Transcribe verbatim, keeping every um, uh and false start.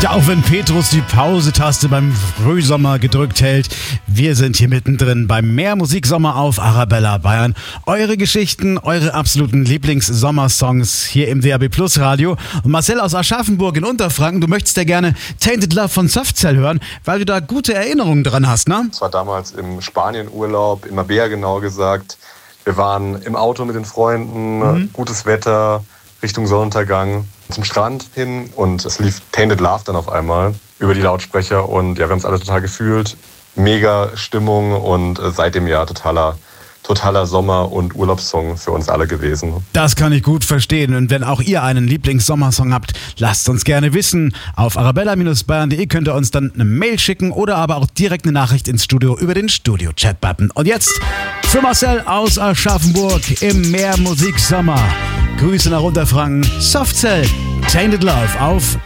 Ja, auch wenn Petrus die Pause-Taste beim Frühsommer gedrückt hält, wir sind hier mittendrin beim Mehr Musiksommer auf Arabella Bayern. Eure Geschichten, eure absoluten Lieblings-Sommersongs hier im D A B Plus Radio. Und Marcel aus Aschaffenburg in Unterfranken, du möchtest ja gerne Tainted Love von Softcell hören, weil du da gute Erinnerungen dran hast, ne? Das war damals im Spanienurlaub, in Marbella genau gesagt. Wir waren im Auto mit den Freunden, mhm. gutes Wetter, Richtung Sonnenuntergang, zum Strand hin und es lief Tainted Love dann auf einmal über die Lautsprecher und ja, wir haben es alle total gefühlt. Mega Stimmung und äh, seit dem Jahr totaler, totaler Sommer- und Urlaubssong für uns alle gewesen. Das kann ich gut verstehen und wenn auch ihr einen Lieblings-Sommersong habt, lasst uns gerne wissen. Auf arabella Bindestrich bayern punkt de könnt ihr uns dann eine Mail schicken oder aber auch direkt eine Nachricht ins Studio über den Studio-Chat-Button. Und jetzt für Marcel aus Aschaffenburg im Mehr Musiksommer. Grüße nach Unterfranken, Softcell, Tainted Love auf